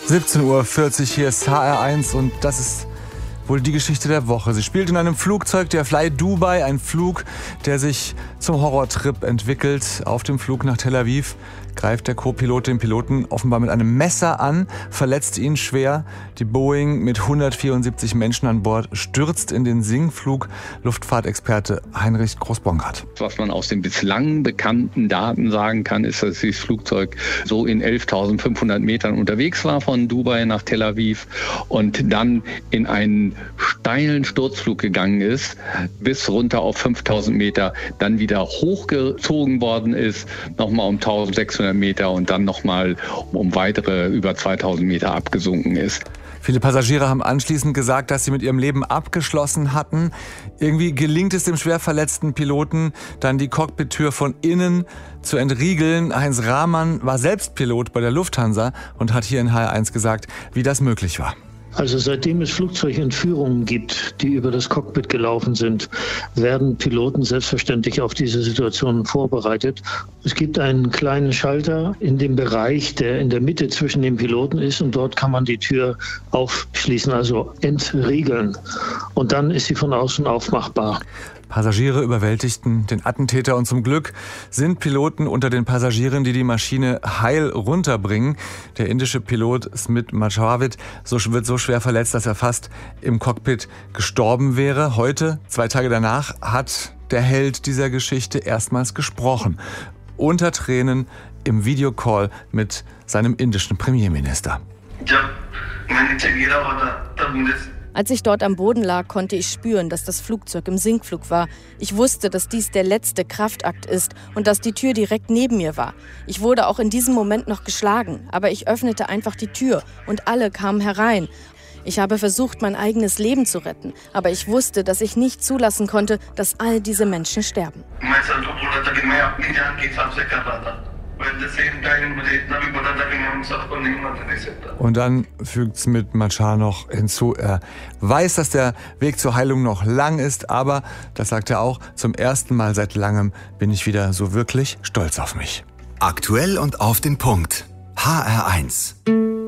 17:40 Uhr, hier ist HR1 und das ist wohl die Geschichte der Woche. Sie spielt in einem Flugzeug, der Fly Dubai, ein Flug, der sich zum Horrortrip entwickelt. Auf dem Flug nach Tel Aviv greift der Co-Pilot den Piloten offenbar mit einem Messer an, verletzt ihn schwer. Die Boeing mit 174 Menschen an Bord stürzt in den Sinkflug. Luftfahrtexperte Heinrich Groß-Bongard. Was man aus den bislang bekannten Daten sagen kann, ist, dass dieses Flugzeug so in 11.500 Metern unterwegs war von Dubai nach Tel Aviv und dann in einen steilen Sturzflug gegangen ist, bis runter auf 5.000 Meter, dann wieder hochgezogen worden ist, nochmal um 1.600 Meter und dann nochmal um weitere über 2.000 Meter abgesunken ist. Viele Passagiere haben anschließend gesagt, dass sie mit ihrem Leben abgeschlossen hatten. Irgendwie gelingt es dem schwer verletzten Piloten, dann die Cockpit-Tür von innen zu entriegeln. Heinz Rahmann war selbst Pilot bei der Lufthansa und hat hier in HR1 gesagt, wie das möglich war. Also seitdem es Flugzeugentführungen gibt, die über das Cockpit gelaufen sind, werden Piloten selbstverständlich auf diese Situationen vorbereitet. Es gibt einen kleinen Schalter in dem Bereich, der in der Mitte zwischen den Piloten ist und dort kann man die Tür aufschließen, also entriegeln. Und dann ist sie von außen aufmachbar. Passagiere überwältigten den Attentäter und zum Glück sind Piloten unter den Passagieren, die die Maschine heil runterbringen. Der indische Pilot Smit Matchwawit wird so schwer verletzt, dass er fast im Cockpit gestorben wäre. Heute, 2 Tage danach, hat der Held dieser Geschichte erstmals gesprochen. Unter Tränen im Videocall mit seinem indischen Premierminister. Als ich dort am Boden lag, konnte ich spüren, dass das Flugzeug im Sinkflug war. Ich wusste, dass dies der letzte Kraftakt ist und dass die Tür direkt neben mir war. Ich wurde auch in diesem Moment noch geschlagen, aber ich öffnete einfach die Tür und alle kamen herein. Ich habe versucht, mein eigenes Leben zu retten, aber ich wusste, dass ich nicht zulassen konnte, dass all diese Menschen sterben. Und dann fügt Smit Matchar noch hinzu, er weiß, dass der Weg zur Heilung noch lang ist, aber, das sagt er auch, zum ersten Mal seit langem bin ich wieder so wirklich stolz auf mich. Aktuell und auf den Punkt. HR1.